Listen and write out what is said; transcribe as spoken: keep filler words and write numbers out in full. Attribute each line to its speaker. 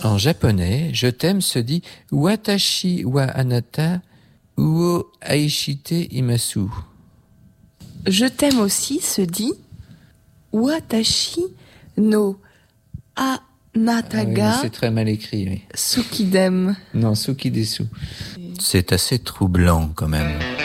Speaker 1: En japonais, je t'aime se dit watashi wa anata uo aishite imasu.
Speaker 2: Je t'aime aussi se dit watashi no anata
Speaker 1: Ah oui,
Speaker 2: ga
Speaker 1: c'est très mal écrit, oui.
Speaker 2: tsukidem.
Speaker 1: Non, suki desu. C'est assez troublant quand même.